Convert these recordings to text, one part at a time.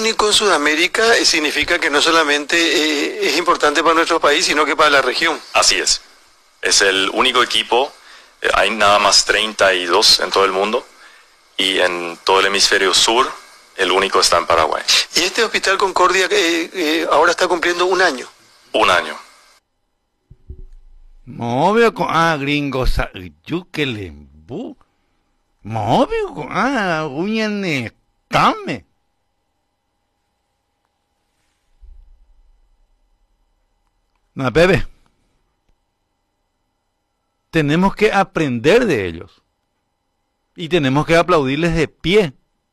único en Sudamérica significa que no solamente es importante para nuestro país, sino que para la región. Así es. Es el único equipo, hay nada más 32 en todo el mundo, y en todo el hemisferio sur, el único está en Paraguay. Y este Hospital Concordia ahora está cumpliendo un año. Un año. Móvil con gringos, yukelembu. Móvil con uñanetame. No, bebé. Tenemos que aprender de ellos. Y tenemos que aplaudirles de pie.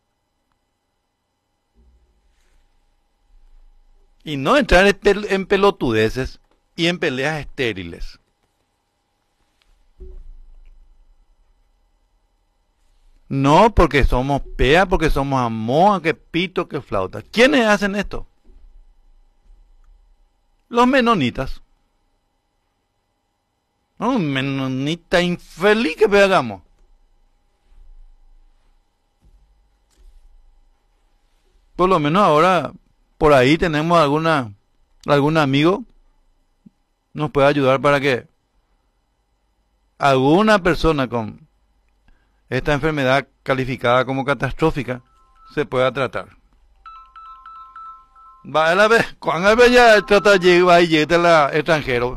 Y no entrar en pelotudeces y en peleas estériles. No porque somos pea, porque somos amoa, que pito, que flauta. ¿Quiénes hacen esto? Los menonitas. Un menonita infeliz que pegamos. Por lo menos ahora, por ahí tenemos algún amigo nos puede ayudar para que alguna persona con esta enfermedad calificada como catastrófica se pueda tratar. Va a la vez, cuando ya trata de llegar y llega al extranjero.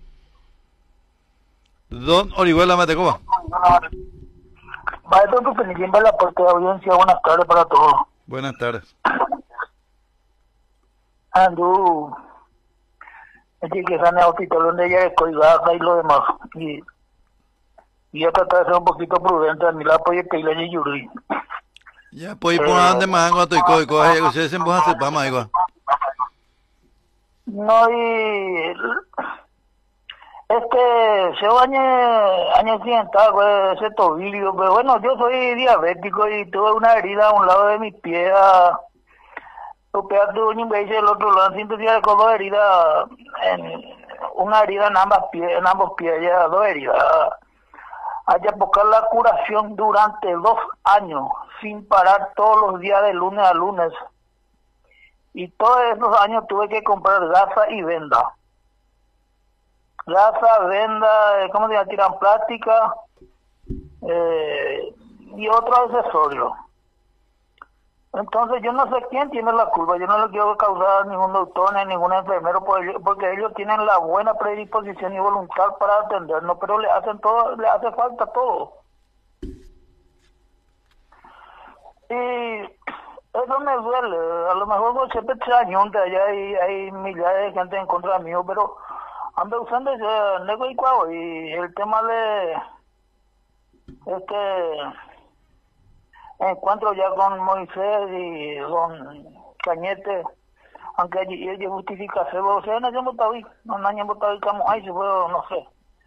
Don Orihuela Matecoba. Maestro, tu pendiente de la parte de audiencia, buenas tardes para todos. Buenas tardes. Andu, que están en el hospital donde ella es colgada y lo demás. Y yo traté de ser un poquito prudente, a mi lado apoyo que le y yuri. Ya, pues, ¿por dónde más hago estoy coico? Ustedes se empujan a hacer pama, igual. No, y se año accidentado con ese tobillo, pero bueno, yo soy diabético y tuve una herida a un lado de mi pie, tuve un beso del otro lado, siempre con dos heridas, una herida en ambos pies, ya dos heridas. Hay que buscar la curación durante 2 años, sin parar todos los días de lunes a lunes. Y todos esos años tuve que comprar gasa y venda. Gasa, venda, ¿cómo se llama? Tiran plástica y otro accesorio. Entonces yo no sé quién tiene la culpa, yo no le quiero causar a ningún doctor ni ningún enfermero porque ellos tienen la buena predisposición y voluntad para atendernos, pero le hace falta todo. Y eso me duele, a lo mejor vos siempre extrañón que allá hay millares de gente en contra mío, pero ando usando ese nego y cuavo, y el tema de encuentro ya con Moisés y con Cañete, aunque ellos justifican, o sea, no han votado ahí, no han votado ahí, no sé.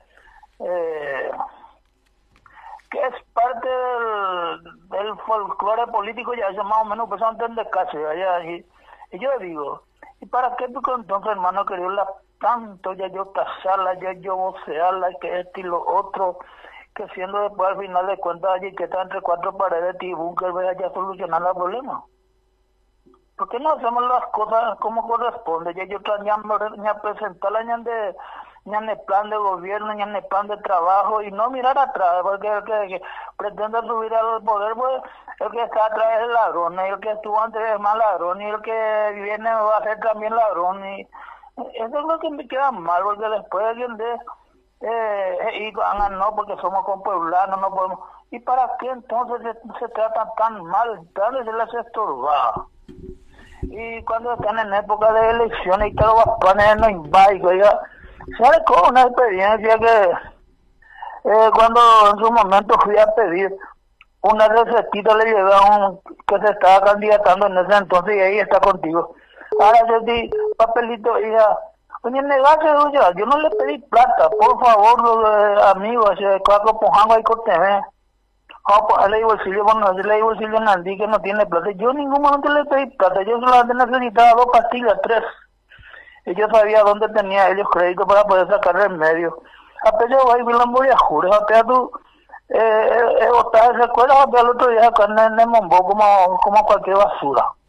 Que es parte del folclore político, ya eso más o menos pues antes de casi allá, y yo le digo, ¿y para qué? Porque entonces, hermano querido, tanto ya yo tasarla, ya yo vocearla, que esto y lo otro, que siendo después al final de cuentas allí que está entre 4 paredes y búnker, vaya ya solucionar el problema. ¿Por qué no hacemos las cosas como corresponde? Ya yo ya presentarla ya en el plan de gobierno, ya en el plan de trabajo, y no mirar atrás, porque el que pretende subir al poder, pues el que está atrás es el ladrón, y el que estuvo antes es más ladrón, y el que viene va a ser también ladrón, y eso es lo que me queda mal, porque después alguien y no, porque somos compueblanos, no podemos. ¿Y para qué entonces se tratan tan mal? ¿Dónde se les estorba? Y cuando están en época de elecciones y que los panes no invaden, oiga, ¿sabe cómo? Una experiencia que cuando en su momento fui a pedir una recetita, le llevé a un que se estaba candidatando en ese entonces, y ahí está contigo. Ahora yo di papelito, hija. Oye, negase, yo no le pedí plata, por favor, los amigos, cuatro pojango ahí con TV. Le digo Silvio Nandí que no tiene plata. Yo en ningún momento le pedí plata, yo solamente necesitaba 2 pastillas, 3. Y yo sabía dónde tenía ellos crédito para poder sacar remedio. Apenas voy a voy a jurar, apenas tú, esa escuela, apenas el otro día acá en el Mombo como cualquier basura.